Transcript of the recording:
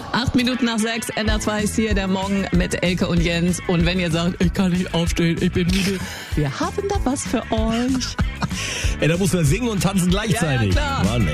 8:08 NR2 ist hier der Morgen mit Elke und Jens. Und wenn ihr sagt, ich kann nicht aufstehen, ich bin müde, wir haben da was für euch. Ey, da muss man singen und tanzen gleichzeitig. Ja, klar. Mann, ey.